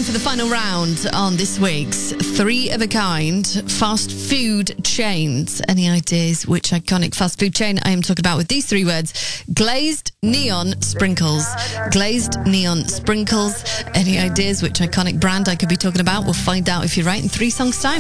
for the final round on this week's Three of a Kind fast food chains. Any ideas which iconic fast food chain I am talking about with these three words? Glazed neon sprinkles. Glazed neon sprinkles. Any ideas which iconic brand I could be talking about? We'll find out if you're right in 3 songs' time.